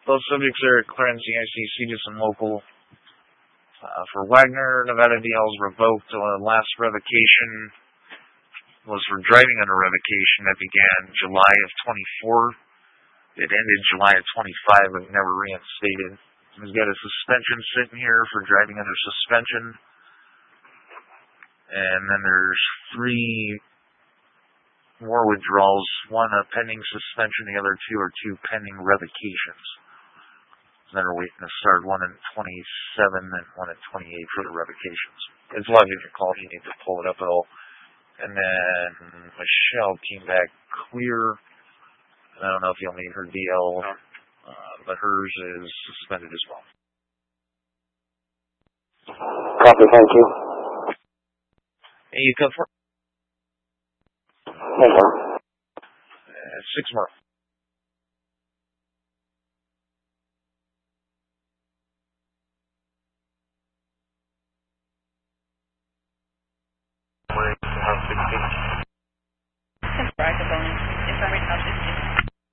Both subjects are clearance CICC to some local. For Wagner, Nevada DL's revoked. Last revocation was for driving under revocation that began July of 24. It ended July of 25, but never reinstated. He's got a suspension sitting here for driving under suspension. And then there's 3 more withdrawals. One a pending suspension, the other 2 are 2 pending revocations. Then we're waiting to start, one at 27 and one at 28 for the revocations. It's logical if you need to pull it up at all. And then Michelle came back clear. I don't know if you'll need her DL, but hers is suspended as well. Copy, thank you. And you come for? 1 more. 6 more.